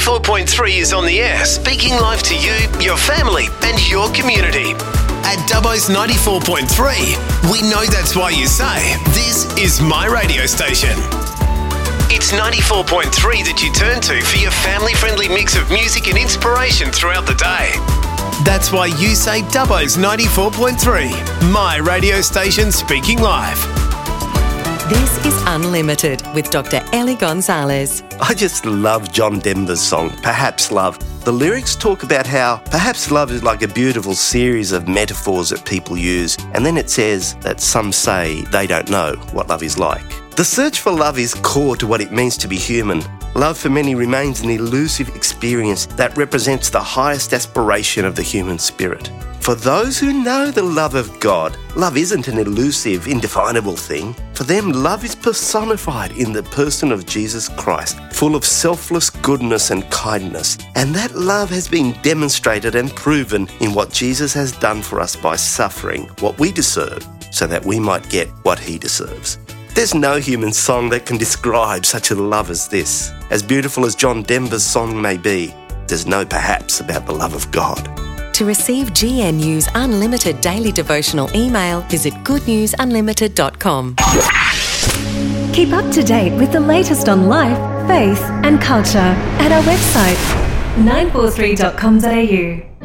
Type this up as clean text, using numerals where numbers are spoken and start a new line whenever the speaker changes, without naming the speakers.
94.3 is on the air, speaking live to you, your family and your community. At Dubbo's 94.3, we know that's why you say, this is my radio station. It's 94.3 that you turn to for your family-friendly mix of music and inspiration throughout the day. That's why you say Dubbo's 94.3, my radio station speaking live.
This is Unlimited with Dr. Ellie Gonzalez.
I just love John Denver's song, Perhaps Love. The lyrics talk about how perhaps love is like a beautiful series of metaphors that people use, and then it says that some say they don't know what love is like. The search for love is core to what it means to be human. Love for many remains an elusive experience that represents the highest aspiration of the human spirit. For those who know the love of God, love isn't an elusive, indefinable thing. For them, love is personified in the person of Jesus Christ, full of selfless goodness and kindness. And that love has been demonstrated and proven in what Jesus has done for us by suffering what we deserve so that we might get what he deserves. There's no human song that can describe such a love as this. As beautiful as John Denver's song may be, there's no perhaps about the love of God.
To receive GNU's unlimited daily devotional email, visit goodnewsunlimited.com.
Keep up to date with the latest on life, faith and culture at our website 943.com.au.